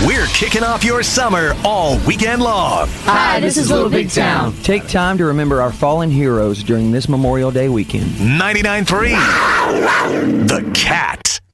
We're kicking off your summer all weekend long. Hi, this is Little Big Town. Take time to remember our fallen heroes during this Memorial Day weekend. 99.3 The Cat.